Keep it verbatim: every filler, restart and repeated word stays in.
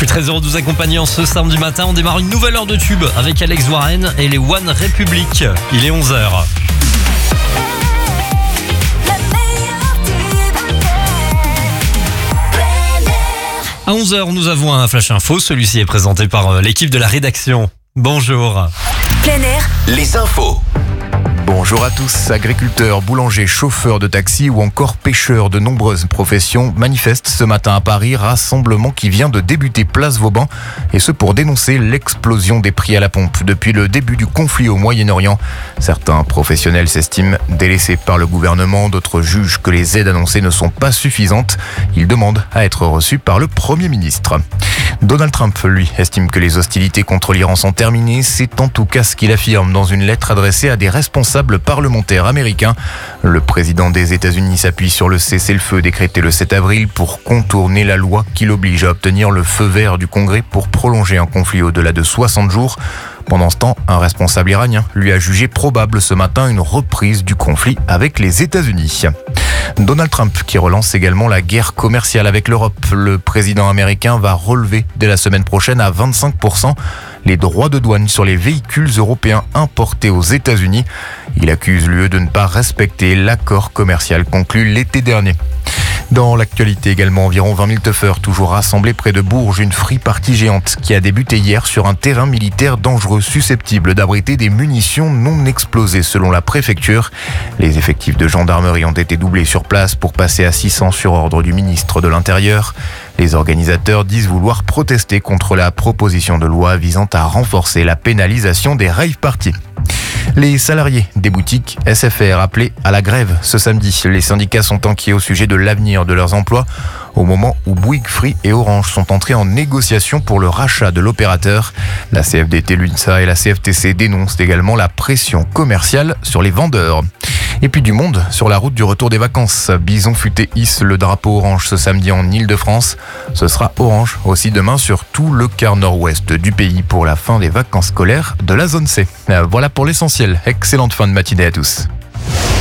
suis très heureux de vous accompagner en ce samedi matin. On démarre une nouvelle heure de tube avec Alex Warren et les One Republic. Il est onze heures. À onze heures, nous avons un flash info. Celui-ci est présenté par l'équipe de la rédaction. Bonjour. Plein air. Les infos. Bonjour à tous, agriculteurs, boulangers, chauffeurs de taxi ou encore pêcheurs, de nombreuses professions manifestent ce matin à Paris, rassemblement qui vient de débuter place Vauban, et ce pour dénoncer l'explosion des prix à la pompe depuis le début du conflit au Moyen-Orient. Certains professionnels s'estiment délaissés par le gouvernement, d'autres jugent que les aides annoncées ne sont pas suffisantes. Ils demandent à être reçus par le Premier ministre. Donald Trump, lui, estime que les hostilités contre l'Iran sont terminées. C'est en tout cas ce qu'il affirme dans une lettre adressée à des responsables parlementaires américains. Le président des États-Unis s'appuie sur le cessez-le-feu décrété le sept avril pour contourner la loi qui l'oblige à obtenir le feu vert du Congrès pour prolonger un conflit au-delà de soixante jours. Pendant ce temps, un responsable iranien lui a jugé probable ce matin une reprise du conflit avec les États-Unis. Donald Trump qui relance également la guerre commerciale avec l'Europe. Le président américain va relever dès la semaine prochaine à vingt-cinq pour cent les droits de douane sur les véhicules européens importés aux États-Unis. Il accuse l'U E de ne pas respecter l'accord commercial conclu l'été dernier. Dans l'actualité également, environ vingt mille teufeurs toujours rassemblés près de Bourges, une free party géante qui a débuté hier sur un terrain militaire dangereux susceptible d'abriter des munitions non explosées selon la préfecture. Les effectifs de gendarmerie ont été doublés sur place pour passer à six cents sur ordre du ministre de l'Intérieur. Les organisateurs disent vouloir protester contre la proposition de loi visant à renforcer la pénalisation des rave parties. Les salariés des boutiques S F R appelés à la grève ce samedi. Les syndicats sont inquiets au sujet de l'avenir de leurs emplois au moment où Bouygues, Free et Orange sont entrés en négociation pour le rachat de l'opérateur. La C F D T, l'UNSA et la C F T C dénoncent également la pression commerciale sur les vendeurs. Et puis du monde sur la route du retour des vacances. Bison Futé hisse le drapeau orange ce samedi en Ile-de-France. Ce sera orange aussi demain sur tout le quart nord-ouest du pays pour la fin des vacances scolaires de la zone C. Voilà pour l'essentiel. Excellente fin de matinée à tous.